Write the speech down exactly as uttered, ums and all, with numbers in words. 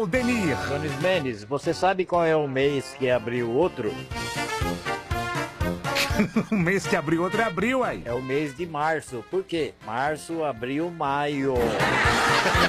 Denir. Jones Mendes, você sabe qual é o mês que abriu outro? O mês que abriu outro é abril, aí. É o mês de março. Por quê? Março, abril, maio.